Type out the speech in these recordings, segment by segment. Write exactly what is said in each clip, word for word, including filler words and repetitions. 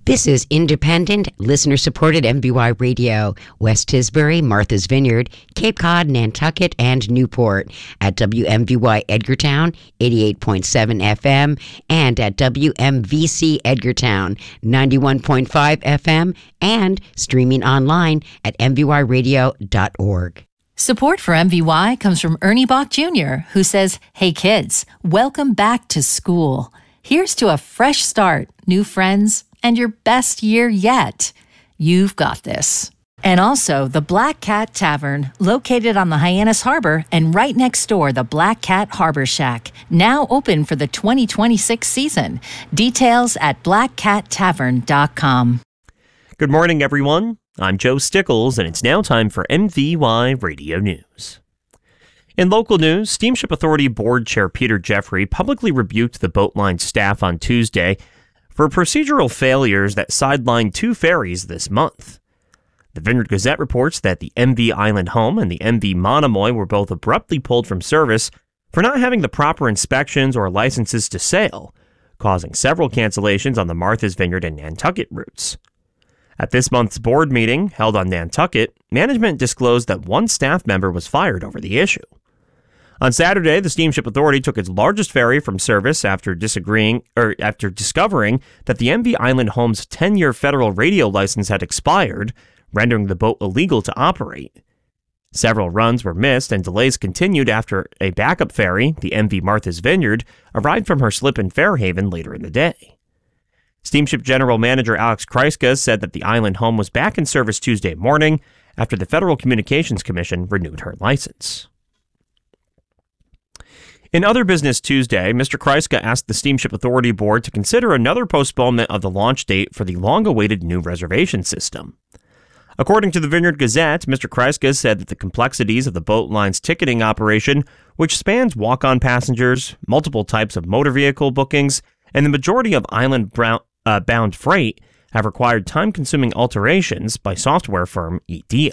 This is independent, listener-supported M V Y Radio, West Tisbury, Martha's Vineyard, Cape Cod, Nantucket, and Newport at W M V Y Edgartown, eighty-eight point seven F M, and at W M V C Edgartown, ninety-one point five F M, and streaming online at m v y radio dot org. Support for M V Y comes from Ernie Bach Junior, who says, "Hey kids, welcome back to school. Here's to a fresh start, new friends, and your best year yet. You've got this." And also the Black Cat Tavern, located on the Hyannis Harbor and right next door, the Black Cat Harbor Shack, now open for the twenty twenty-six season. Details at black cat tavern dot com. Good morning, everyone. I'm Joe Stickles, and it's now time for M V Y Radio News. In local news, Steamship Authority Board Chair Peter Jeffrey publicly rebuked the boat line staff on Tuesday for procedural failures that sidelined two ferries this month. The Vineyard Gazette reports that the M V Island Home and the M V Monomoy were both abruptly pulled from service for not having the proper inspections or licenses to sail, causing several cancellations on the Martha's Vineyard and Nantucket routes. At this month's board meeting, held on Nantucket, management disclosed that one staff member was fired over the issue. On Saturday, the Steamship Authority took its largest ferry from service after disagreeing or after discovering that the M V Island Home's ten-year federal radio license had expired, rendering the boat illegal to operate. Several runs were missed and delays continued after a backup ferry, the M V Martha's Vineyard, arrived from her slip in Fairhaven later in the day. Steamship General Manager Alex Kryska said that the Island Home was back in service Tuesday morning after the Federal Communications Commission renewed her license. In other business Tuesday, Mister Kryska asked the Steamship Authority Board to consider another postponement of the launch date for the long-awaited new reservation system. According to the Vineyard Gazette, Mister Kryska said that the complexities of the boat line's ticketing operation, which spans walk-on passengers, multiple types of motor vehicle bookings, and the majority of island-bound uh, bound freight, have required time-consuming alterations by software firm Idea.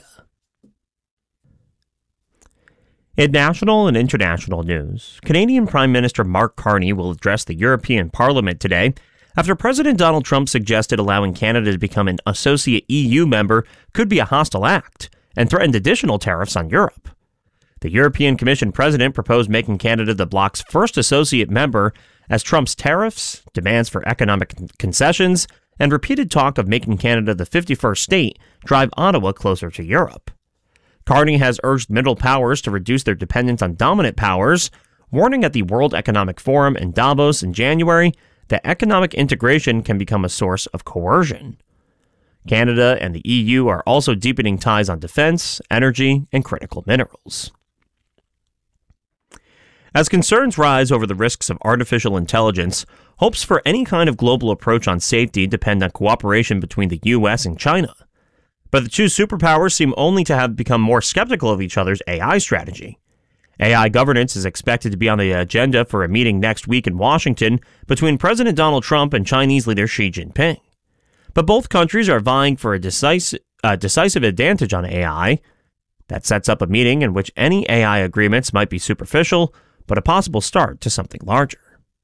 In national and international news, Canadian Prime Minister Mark Carney will address the European Parliament today after President Donald Trump suggested allowing Canada to become an associate E U member could be a hostile act and threatened additional tariffs on Europe. The European Commission president proposed making Canada the bloc's first associate member as Trump's tariffs, demands for economic concessions, and repeated talk of making Canada the fifty-first state drive Ottawa closer to Europe. Carney has urged middle powers to reduce their dependence on dominant powers, warning at the World Economic Forum in Davos in January that economic integration can become a source of coercion. Canada and the E U are also deepening ties on defense, energy, and critical minerals. As concerns rise over the risks of artificial intelligence, hopes for any kind of global approach on safety depend on cooperation between the U S and China. But the two superpowers seem only to have become more skeptical of each other's A I strategy. A I governance is expected to be on the agenda for a meeting next week in Washington between President Donald Trump and Chinese leader Xi Jinping. But both countries are vying for a decisive, uh, decisive advantage on A I. That sets up a meeting in which any A I agreements might be superficial, but a possible start to something larger.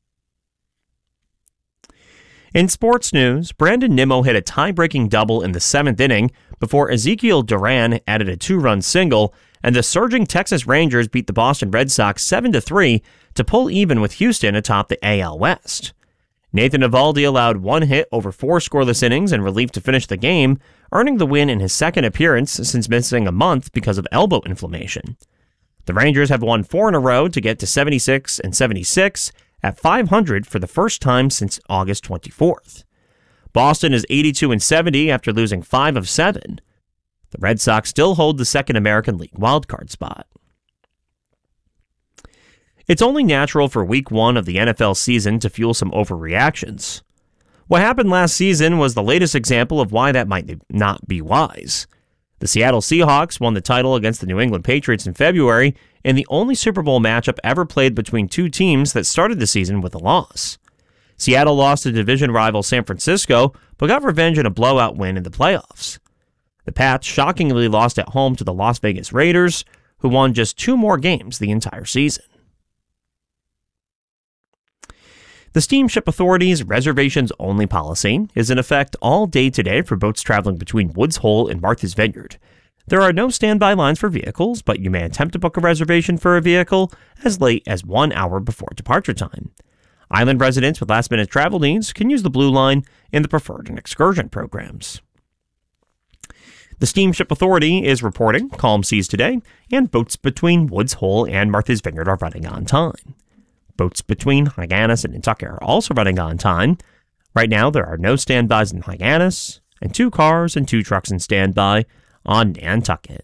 In sports news, Brandon Nimmo hit a tie-breaking double in the seventh inning before Ezekiel Duran added a two-run single, and the surging Texas Rangers beat the Boston Red Sox seven to three to pull even with Houston atop the A L West. Nathan Eovaldi allowed one hit over four scoreless innings in relief to finish the game, earning the win in his second appearance since missing a month because of elbow inflammation. The Rangers have won four in a row to get to seventy-six and seventy-six at five hundred for the first time since August twenty-fourth. Boston is eighty-two and seventy after losing five of seven. The Red Sox still hold the second American League wildcard spot. It's only natural for week one of the N F L season to fuel some overreactions. What happened last season was the latest example of why that might not be wise. The Seattle Seahawks won the title against the New England Patriots in February in the only Super Bowl matchup ever played between two teams that started the season with a loss. Seattle lost to division rival San Francisco, but got revenge in a blowout win in the playoffs. The Pats shockingly lost at home to the Las Vegas Raiders, who won just two more games the entire season. The Steamship Authority's reservations-only policy is in effect all day today for boats traveling between Woods Hole and Martha's Vineyard. There are no standby lines for vehicles, but you may attempt to book a reservation for a vehicle as late as one hour before departure time. Island residents with last-minute travel needs can use the Blue Line in the Preferred and Excursion programs. The Steamship Authority is reporting calm seas today, and boats between Woods Hole and Martha's Vineyard are running on time. Boats between Hyannis and Nantucket are also running on time. Right now, there are no standbys in Hyannis, and two cars and two trucks in standby on Nantucket.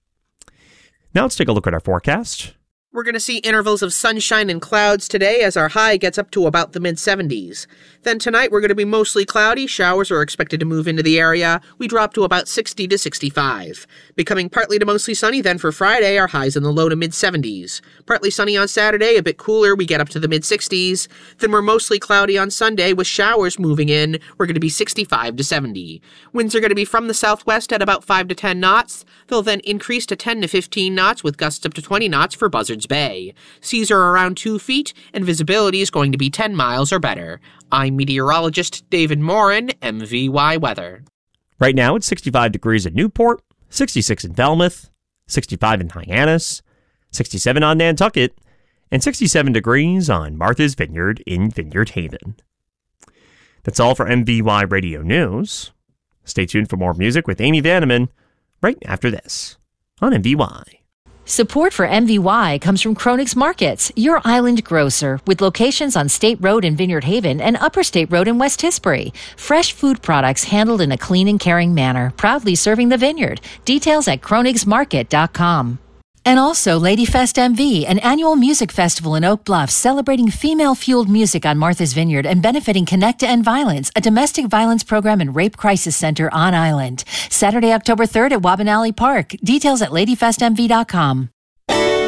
Now let's take a look at our forecast. We're going to see intervals of sunshine and clouds today as our high gets up to about the mid seventies. Then tonight we're going to be mostly cloudy. Showers are expected to move into the area. We drop to about sixty to sixty-five. Becoming partly to mostly sunny then for Friday, our highs in the low to mid seventies. Partly sunny on Saturday, a bit cooler, we get up to the mid sixties. Then we're mostly cloudy on Sunday with showers moving in. We're going to be sixty-five to seventy. Winds are going to be from the southwest at about five to ten knots. They'll then increase to ten to fifteen knots with gusts up to twenty knots for Buzzards Bay. Seas are around two feet, and visibility is going to be ten miles or better. I'm meteorologist David Morin, M V Y Weather. Right now, it's sixty-five degrees in Newport, sixty-six in Falmouth, sixty-five in Hyannis, sixty-seven on Nantucket, and sixty-seven degrees on Martha's Vineyard in Vineyard Haven. That's all for M V Y Radio News. Stay tuned for more music with Amy Vanneman right after this on M V Y. Support for M V Y comes from Kronig's Markets, your island grocer, with locations on State Road in Vineyard Haven and Upper State Road in West Tisbury. Fresh food products handled in a clean and caring manner, proudly serving the vineyard. Details at kronigs market dot com. And also Ladyfest M V, an annual music festival in Oak Bluff celebrating female-fueled music on Martha's Vineyard and benefiting Connect to End Violence, a domestic violence program and rape crisis center on island. Saturday, October third at Wabanali Park. Details at ladyfest m v dot com.